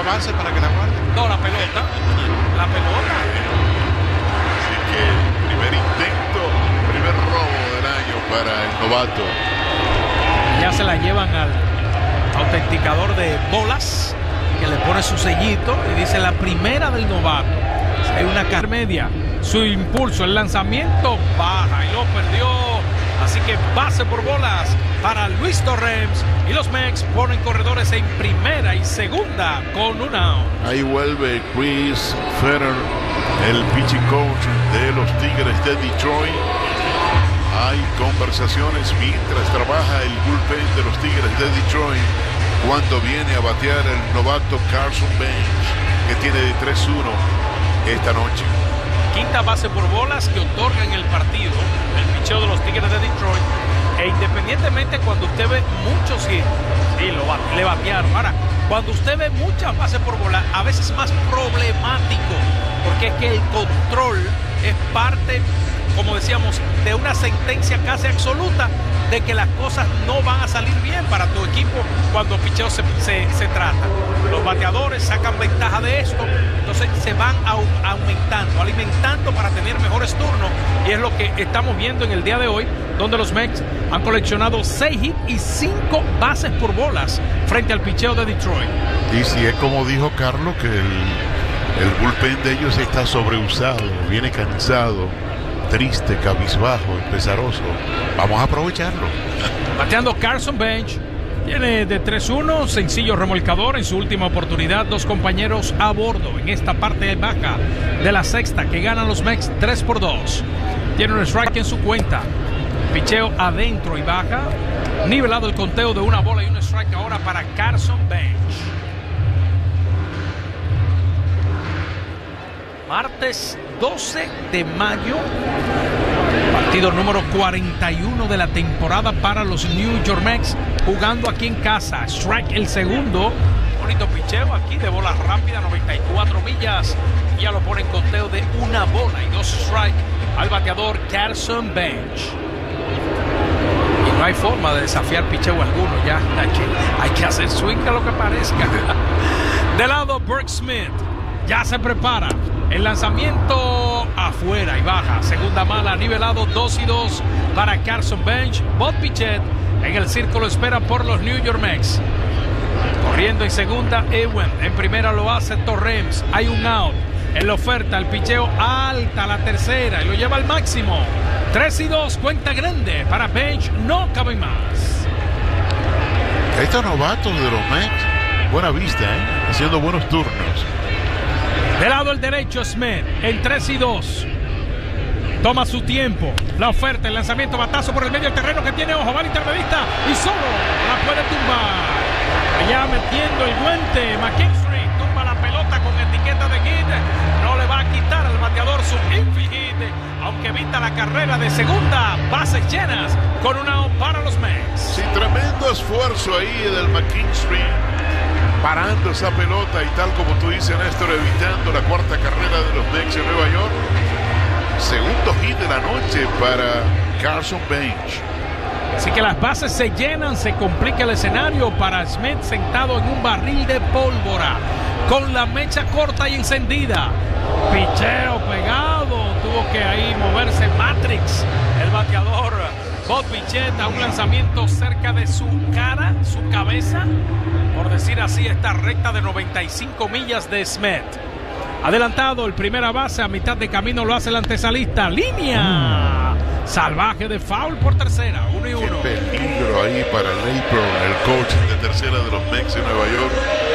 base para que la guarde? No, la pelota. La pelota. Así que primer intento, primer robo del año para el novato. Ya se la llevan al autenticador de bolas, que le pone su sellito y dice la primera del novato. Hay una carrera media, su impulso, el lanzamiento baja y lo perdió. Así que base por bolas para Luis Torrens y los Mex ponen corredores en primera y segunda con un out. Ahí vuelve Chris Ferrer, el pitching coach de los Tigres de Detroit. Hay conversaciones mientras trabaja el bullpen de los Tigres de Detroit cuando viene a batear el novato Carson Bench, que tiene de 3-1 esta noche. Quinta base por bolas que otorgan el partido, el picheo de los Tigres de Detroit. E independientemente cuando usted ve muchos hits, sí, le batearon. Ahora, cuando usted ve muchas bases por bola, a veces es más problemático, porque es que el control es parte, como decíamos, de una sentencia casi absoluta de que las cosas no van a salir bien para tu equipo cuando picheo se trata. Los bateadores sacan ventaja de esto, entonces se van aumentando, alimentando para tener mejores turnos, y es lo que estamos viendo en el día de hoy, donde los Mets han coleccionado 6 hits y 5 bases por bolas frente al picheo de Detroit. Y si es como dijo Carlos, que el bullpen de ellos está sobreusado, viene cansado, triste, cabizbajo, pesaroso. Vamos a aprovecharlo. Bateando Carson Bench, tiene de 3-1, sencillo remolcador en su última oportunidad. Dos compañeros a bordo en esta parte baja de la sexta, que ganan los Mets 3-2. Tiene un strike en su cuenta. Picheo adentro y baja. Nivelado el conteo de una bola y un strike ahora para Carson Bench. Martes 12 de mayo, partido número 41 de la temporada para los New York Mets, jugando aquí en casa. Strike el segundo, bonito picheo aquí de bola rápida, 94 millas, y ya lo pone en conteo de una bola y 2 strike al bateador Carson Bench. Y no hay forma de desafiar picheo alguno, ya hay que hacer swing a lo que parezca. De lado, Burke Smith ya se prepara. El lanzamiento afuera y baja. Segunda mala, nivelado 2-2 para Carson Bench. Bob Pichette en el círculo espera por los New York Mets. Corriendo en segunda, Ewen. En primera lo hace Torrens. Hay un out. En la oferta, el picheo alta, la tercera, y lo lleva al máximo. 3-2, cuenta grande para Bench. No cabe más. Estos novatos de los Mets, buena vista, haciendo buenos turnos. De lado el derecho, Smith en 3-2. Toma su tiempo. La oferta, el lanzamiento, batazo por el medio del terreno que tiene ojo. Va al intermedista y solo la puede tumbar. Allá metiendo el guante. McKinstry tumba la pelota con etiqueta de hit. No le va a quitar al bateador su infield hit, aunque evita la carrera de segunda. Bases llenas con un out para los Mets. Sí, tremendo esfuerzo ahí del McKinstry, parando esa pelota y tal como tú dices, Néstor, evitando la cuarta carrera de los Mets en Nueva York. Segundo hit de la noche para Carson Bench. Así que las bases se llenan, se complica el escenario para Smith sentado en un barril de pólvora, con la mecha corta y encendida. Picheo pegado, tuvo que ahí moverse Matrix, el bateador Bob Pichette, a un lanzamiento cerca de su cara, su cabeza, por decir así, esta recta de 95 millas de Smith. Adelantado el primera base, a mitad de camino lo hace el antesalista. Línea salvaje de foul por tercera, 1-1. Qué peligro ahí para Leiper, el coach de tercera de los Mets en Nueva York.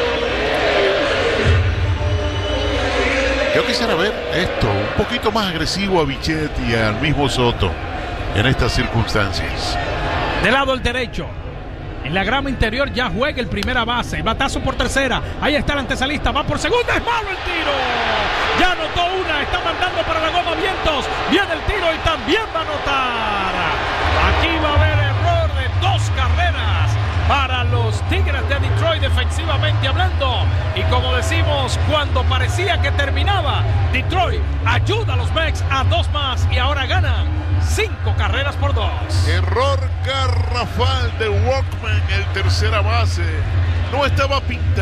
Yo quisiera ver esto, un poquito más agresivo a Bichette y al mismo Soto en estas circunstancias. De lado el derecho, en la grama interior ya juega el primera base. Batazo por tercera. Ahí está el antesalista. Va por segunda. Es malo el tiro. Ya anotó una. Está mandando para la goma vientos. Viene el tiro y también va a anotar. Aquí va a haber error de 2 carreras para los Tigres de Detroit defensivamente hablando. Y como decimos, cuando parecía que terminaba, Detroit ayuda a los Mets a 2 más y ahora ganan 5 carreras por 2. Error garrafal de Walkman, el tercera base. No estaba pintado.